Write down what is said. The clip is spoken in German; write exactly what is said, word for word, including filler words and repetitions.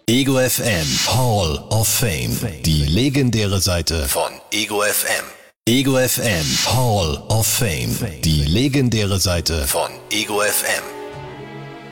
Ego F M Hall of Fame. Die legendäre Seite von Ego F M. Ego F M Hall of Fame. Die legendäre Seite von Ego F M.